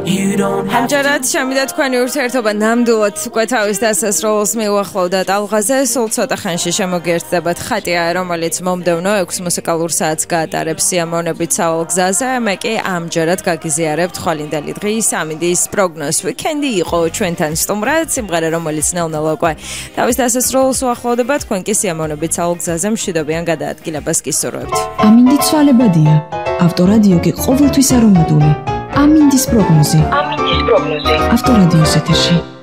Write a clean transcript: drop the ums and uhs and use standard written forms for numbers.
ამჯერად შემიდა თქვენი ურთიერთობა ნამდვილად უკვე თავის დასასრულს მიუახლოვდა ტალღაზე. სულ ცოტა ხანში შემოგიერთდებათ ხატია, რომელიც მომდევნო 6 მუსიკალურ საათს გაატარებს სიამოვნებით სავალ გზაზე. მე კი ამჯერად გაგიზიარებთ ხვალინდელი დღის ამინდის პროგნოზს. ვიკენდი იყო ჩვენთან სტუმრად, სიმღერა რომელიც ნელ-ნელა უკვე თავის დასასრულს უახლოვდება. თქვენ კი სიამოვნებით სავალ გზაზე მშვიდობიან გადაადგილებას გისურვებთ. ამინდი ცვალებადია. ავტორადიო კი ყოველთვის არომატული. ამინდის პროგნოზი. ავტორადიოს ეთერში.